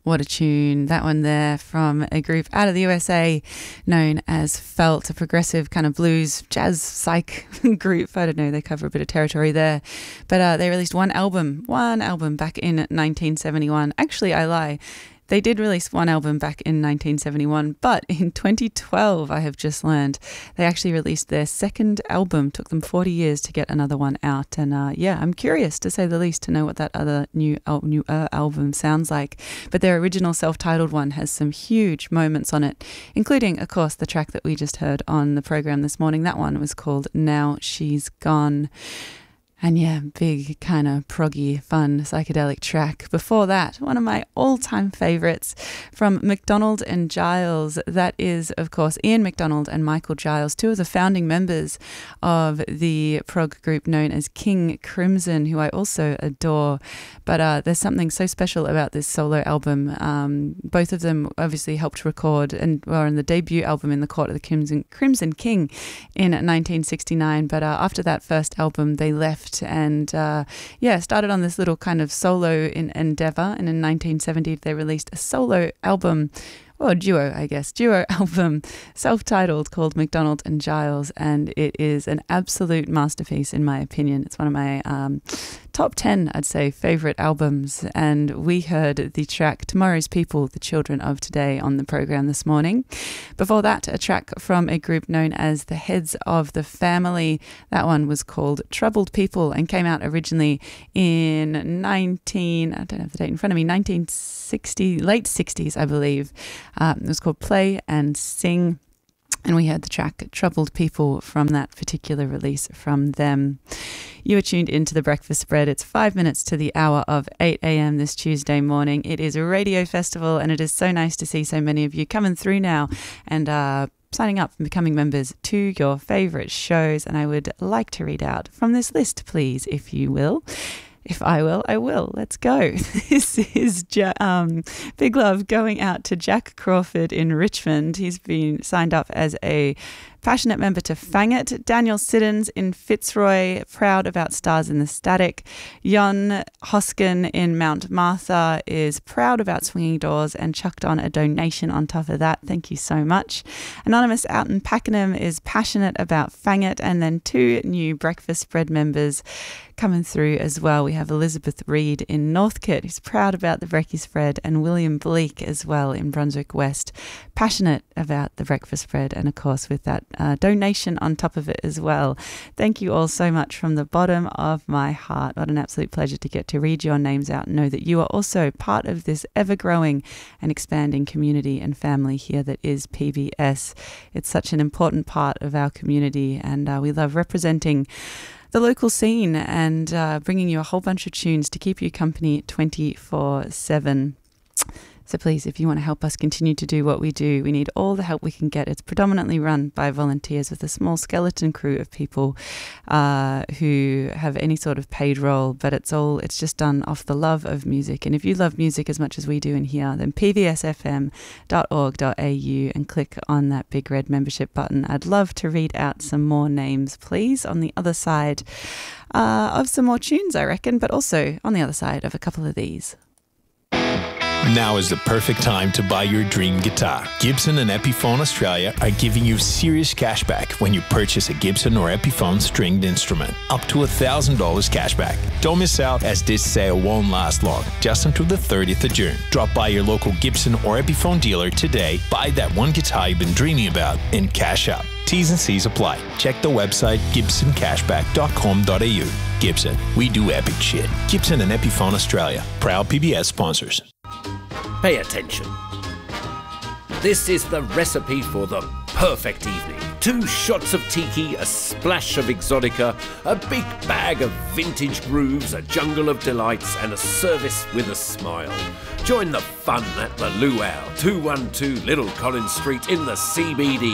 What a tune. That one there from a group out of the USA known as Felt, a progressive kind of blues, jazz, psych group. I don't know, they cover a bit of territory there. But they released one album back in 1971. Actually, I lie. They did release one album back in 1971, but in 2012, I have just learned, they actually released their second album. Took them 40 years to get another one out. And I'm curious, to say the least, to know what that other new album sounds like. But their original self-titled one has some huge moments on it, including, of course, the track that we just heard on the program this morning. That one was called Now She's Gone. And yeah, big kind of proggy, fun, psychedelic track. Before that, one of my all-time favourites from McDonald and Giles. That is, of course, Ian McDonald and Michael Giles, two of the founding members of the prog group known as King Crimson, who I also adore. But there's something so special about this solo album. Both of them obviously helped record and were on the debut album In the Court of the Crimson King in 1969. But after that first album, they left and started on this little kind of solo endeavor. And in 1970 they released a solo album, or duo album, self-titled, called McDonald and Giles, and it is an absolute masterpiece in my opinion. It's one of my top 10, I'd say, favourite albums, and we heard the track Tomorrow's People, the Children of Today, on the programme this morning. Before that, a track from a group known as the Heads of the Family. That one was called Troubled People and came out originally in I don't have the date in front of me, 1960, late 60s, I believe. It was called Play and Sing, and we heard the track Troubled People from that particular release from them. You are tuned into The Breakfast Spread. It's 5 minutes to the hour of 8 a.m. this Tuesday morning. It is a radio festival, and it is so nice to see so many of you coming through now and signing up and becoming members to your favourite shows. And I would like to read out from this list, please, if you will. If I will, I will. Let's go. This is big love going out to Jack Crawford in Richmond. He's been signed up as a passionate member to Fang It. Daniel Siddons in Fitzroy, proud about Stars in the Static. Jon Hoskin in Mount Martha is proud about Swinging Doors and chucked on a donation on top of that. Thank you so much. Anonymous out in Pakenham is passionate about Fang It. And then two new Breakfast Spread members coming through as well. We have Elizabeth Reed in Northcote, who's proud about the Brekkie Spread, and William Bleak as well in Brunswick West, passionate about the Breakfast Spread, and of course with that donation on top of it as well. Thank you all so much from the bottom of my heart. What an absolute pleasure to get to read your names out and know that you are also part of this ever-growing and expanding community and family here that is PBS. It's such an important part of our community, and we love representing the local scene and bringing you a whole bunch of tunes to keep you company 24/7. So please, if you want to help us continue to do what we do, we need all the help we can get. It's predominantly run by volunteers with a small skeleton crew of people who have any sort of paid role, but it's just done off the love of music. And if you love music as much as we do in here, then pbsfm.org.au and click on that big red membership button. I'd love to read out some more names, please, on the other side of some more tunes, I reckon, but also on the other side of a couple of these. Now is the perfect time to buy your dream guitar. Gibson and Epiphone Australia are giving you serious cash back when you purchase a Gibson or Epiphone stringed instrument. Up to $1,000 cash back. Don't miss out, as this sale won't last long, just until the 30th of June. Drop by your local Gibson or Epiphone dealer today, buy that one guitar you've been dreaming about, and cash up. T's and C's apply. Check the website gibsoncashback.com.au. Gibson, we do epic shit. Gibson and Epiphone Australia, proud PBS sponsors. Pay attention. This is the recipe for the perfect evening. 2 shots of tiki, a splash of exotica, a big bag of vintage grooves, a jungle of delights, and a service with a smile. Join the fun at the Luau, 212 Little Collins Street in the CBD.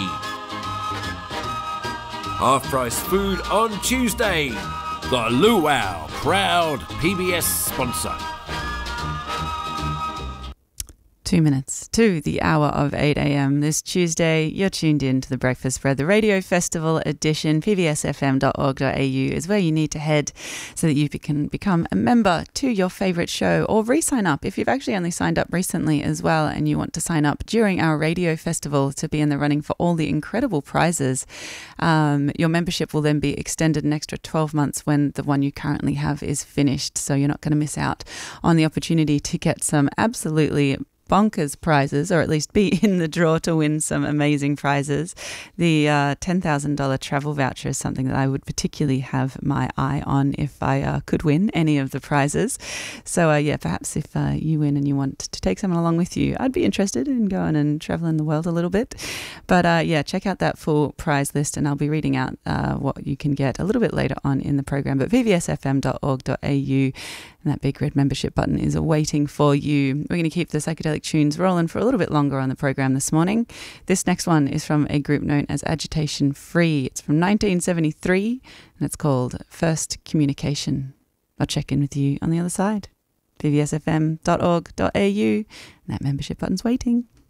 Half-price food on Tuesday. The Luau, proud PBS sponsor. 2 minutes to the hour of 8 a.m. this Tuesday. You're tuned in to the Breakfast Spread, the Radio Festival edition. pbsfm.org.au is where you need to head so that you can become a member to your favourite show, or re-sign up if you've actually only signed up recently as well and you want to sign up during our radio festival to be in the running for all the incredible prizes. Your membership will then be extended an extra 12 months when the one you currently have is finished, so you're not going to miss out on the opportunity to get some absolutely bonkers prizes, or at least be in the draw to win some amazing prizes. The $10,000 travel voucher is something that I would particularly have my eye on if I could win any of the prizes. So perhaps if you win and you want to take someone along with you, I'd be interested in going and traveling the world a little bit. But check out that full prize list, and I'll be reading out what you can get a little bit later on in the program. But pbsfm.org.au, and that big red membership button is waiting for you. We're going to keep the psychedelic tunes rolling for a little bit longer on the program this morning. This next one is from a group known as Agitation Free. It's from 1973 and it's called First Communication. I'll check in with you on the other side. pbsfm.org.au, and that membership button's waiting.